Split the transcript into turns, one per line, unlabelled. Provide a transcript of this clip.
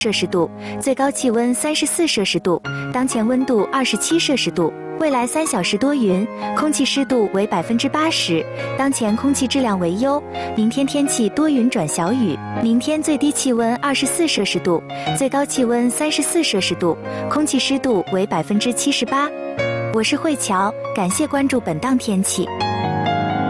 摄氏度，最高气温34摄氏度，当前温度27摄氏度。未来3小时多云，空气湿度为80%，当前空气质量为优。明天天气多云转小雨，明天最低气温24摄氏度，最高气温34摄氏度，空气湿度为78%。我是慧乔，感谢关注本档天气。